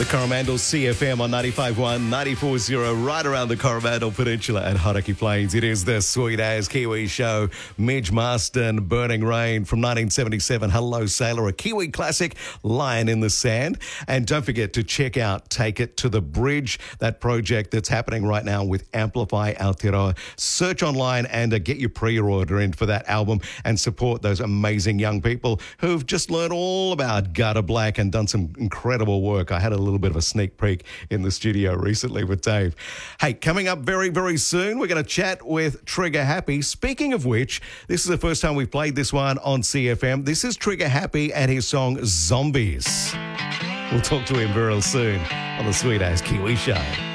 The Coromandel CFM on 95.1, 94.0, right around the Coromandel Peninsula and Hauraki Plains. It is the Sweet As Kiwi Show. Midge Marston, Burning Rain from 1977. Hello Sailor, a Kiwi classic, Lion in the Sand. And don't forget to check out Take It to the Bridge, that project that's happening right now with Amplify Aotearoa. Search online and get your pre-order in for that album and support those amazing young people who've just learned all about Gutter Black and done some incredible work. I had a little bit of a sneak peek in the studio recently with Dave. Hey, coming up very, very soon, we're going to chat with Trigger Happy. Speaking of which, this is the first time we've played this one on CFM. This is Trigger Happy and his song Zombies. We'll talk to him very soon on the Sweet As Kiwi Show.